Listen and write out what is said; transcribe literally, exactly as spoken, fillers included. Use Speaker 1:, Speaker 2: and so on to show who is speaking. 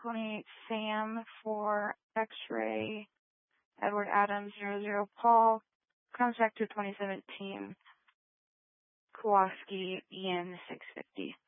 Speaker 1: twenty-eight Sam for X-ray, Edward Adams zero zero Paul, contact to twenty seventeen Kowalski Ian six fifty.